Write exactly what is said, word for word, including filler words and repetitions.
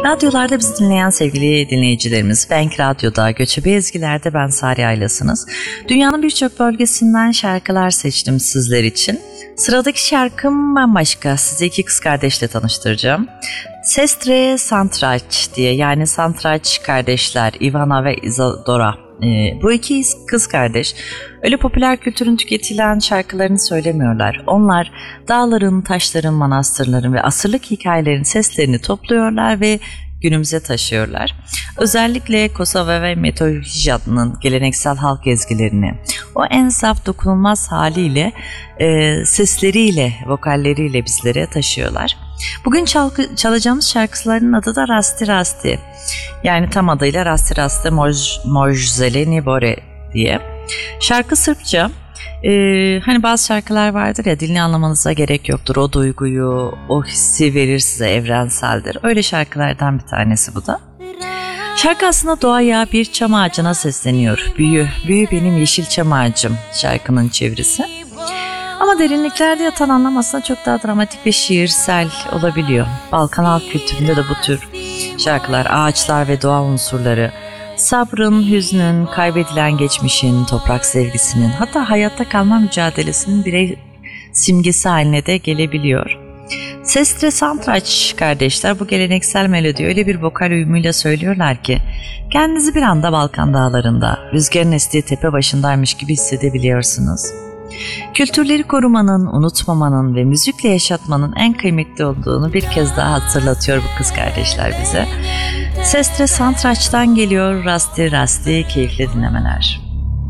Radyolarda bizi dinleyen sevgili dinleyicilerimiz, Bank Radyo'da, Göçebe Ezgiler'de ben Sari Aylasınız. Dünyanın birçok bölgesinden şarkılar seçtim sizler için. Sıradaki şarkım bambaşka. Sizi iki kız kardeşle tanıştıracağım. Sestre Santraç diye, yani Santraç kardeşler, Ivana ve Isadora. Ee, bu iki kız kardeş öyle popüler kültürün tüketilen şarkılarını söylemiyorlar. Onlar dağların, taşların, manastırların ve asırlık hikayelerin seslerini topluyorlar ve günümüze taşıyorlar. Özellikle Kosova ve Metohijad'ın geleneksel halk ezgilerini o en saf dokunulmaz haliyle, e, sesleriyle, vokalleriyle bizlere taşıyorlar. Bugün çal- çalacağımız şarkıların adı da Rasti Rasti. Yani tam adıyla Rasti Rasti Moj, Mojzeleni Bore diye. Şarkı Sırpça. Ee, hani bazı şarkılar vardır ya, dilini anlamanıza gerek yoktur. O duyguyu, o hissi verir size, evrenseldir. Öyle şarkılardan bir tanesi bu da. Şarkı aslında doğaya, bir çam ağacına sesleniyor. Büyü, büyü benim yeşil çam ağacım şarkının çevirisi. Ama derinliklerde yatan anlam aslında çok daha dramatik ve şiirsel olabiliyor. Balkan halk kültüründe de bu tür şarkılar, ağaçlar ve doğa unsurları, sabrın, hüznün, kaybedilen geçmişin, toprak sevgisinin, hatta hayatta kalma mücadelesinin birey simgesi haline de gelebiliyor. Sestre Santraç kardeşler bu geleneksel melodiyi öyle bir vokal uyumuyla söylüyorlar ki kendinizi bir anda Balkan dağlarında, rüzgarın estiği tepe başındaymış gibi hissedebiliyorsunuz. Kültürleri korumanın, unutmamanın ve müzikle yaşatmanın en kıymetli olduğunu bir kez daha hatırlatıyor bu kız kardeşler bize. Sestre Santraç'tan geliyor Rasti Rasti, keyifli dinlemeler.